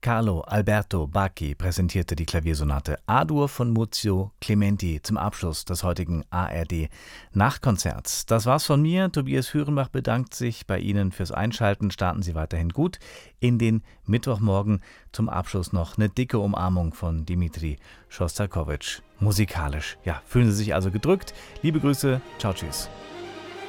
Carlo Alberto Bacchi präsentierte die Klaviersonate A-Dur von Muzio Clementi zum Abschluss des heutigen ARD Nachtkonzerts. Das war's von mir. Tobias Führenbach bedankt sich bei Ihnen fürs Einschalten. Starten Sie weiterhin gut in den Mittwochmorgen. Zum Abschluss noch eine dicke Umarmung von Dmitri Schostakowitsch. Musikalisch. Ja, fühlen Sie sich also gedrückt. Liebe Grüße. Ciao, tschüss.